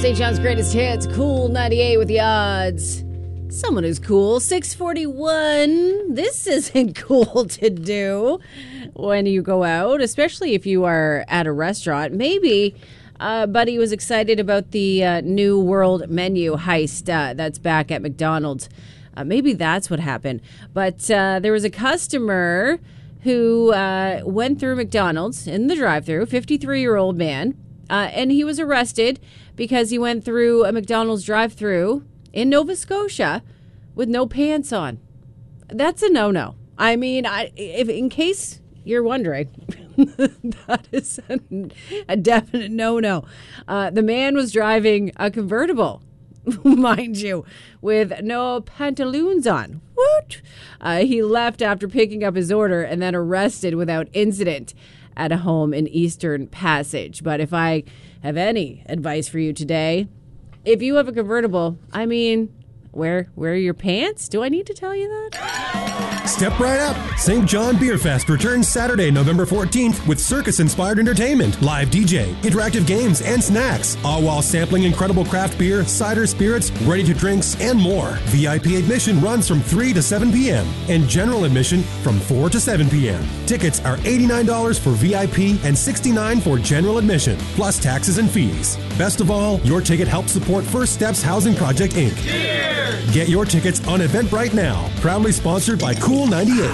St. John's greatest hits, Cool 98 with the odds. Someone who's cool, 641. This isn't cool to do when you go out, especially if you are at a restaurant. Maybe Buddy was excited about the new world menu heist that's back at McDonald's. Maybe that's what happened. But there was a customer who went through McDonald's in the drive-thru, 53-year-old man, and he was arrested because he went through a McDonald's drive-thru in Nova Scotia with no pants on. That's a no-no. I mean, if in case you're wondering, that is a definite no-no. The man was driving a convertible, mind you, with no pantaloons on. What? He left after picking up his order and then arrested without incident at a home in Eastern Passage. But if I have any advice for you today, if you have a convertible, I mean, wear your pants? Do I need to tell you that? Step right up. St. John Beer Fest returns Saturday, November 14th with circus-inspired entertainment, live DJ, interactive games, and snacks, all while sampling incredible craft beer, cider spirits, ready-to-drinks, and more. VIP admission runs from 3 to 7 p.m. and general admission from 4 to 7 p.m. Tickets are $89 for VIP and $69 for general admission, plus taxes and fees. Best of all, your ticket helps support First Steps Housing Project, Inc. Cheers! Get your tickets on Eventbrite now. Proudly sponsored by Cool 98.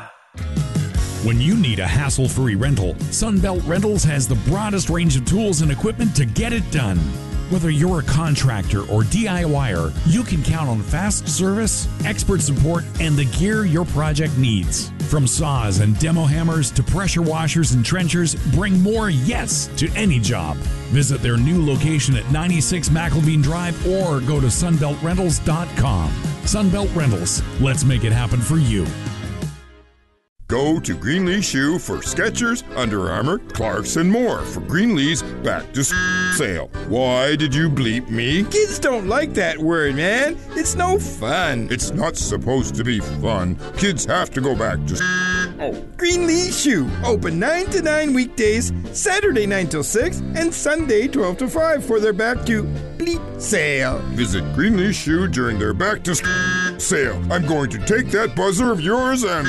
When you need a hassle-free rental, Sunbelt Rentals has the broadest range of tools and equipment to get it done. Whether you're a contractor or DIYer, you can count on fast service, expert support, and the gear your project needs. From saws and demo hammers to pressure washers and trenchers, bring more yes to any job. Visit their new location at 96 McElveen Drive or go to sunbeltrentals.com. Sunbelt Rentals. Let's make it happen for you. Go to Greenlee Shoe for Skechers, Under Armour, Clarks, and more for Greenlee's back to sale. Why did you bleep me? Kids don't like that word, man. It's no fun. It's not supposed to be fun. Kids have to go back to Greenlee Shoe. Open 9 to 9 weekdays, Saturday 9 till 6, and Sunday 12 to 5 for their back to bleep sale. Visit Greenlee Shoe during their back to sale. I'm going to take that buzzer of yours and...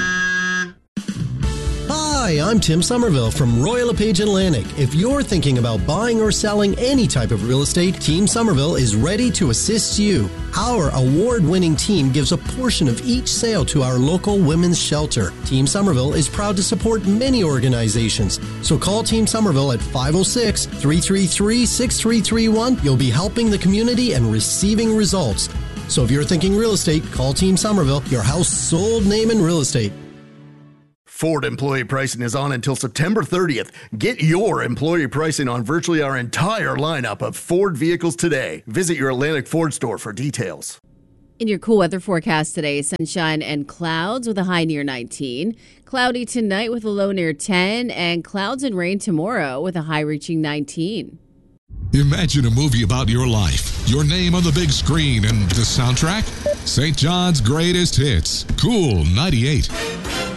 Hi, I'm Tim Somerville from Royal LePage Atlantic. If you're thinking about buying or selling any type of real estate, Team Somerville is ready to assist you. Our award-winning team gives a portion of each sale to our local women's shelter. Team Somerville is proud to support many organizations. So call Team Somerville at 506-333-6331. You'll be helping the community and receiving results. So if you're thinking real estate, call Team Somerville, your household name in real estate. Ford employee pricing is on until September 30th. Get your employee pricing on virtually our entire lineup of Ford vehicles today. Visit your Atlantic Ford store for details. In your cool weather forecast today, sunshine and clouds with a high near 19. Cloudy tonight with a low near 10. And clouds and rain tomorrow with a high reaching 19. Imagine a movie about your life, your name on the big screen, and the soundtrack? St. John's greatest hits. Cool 98.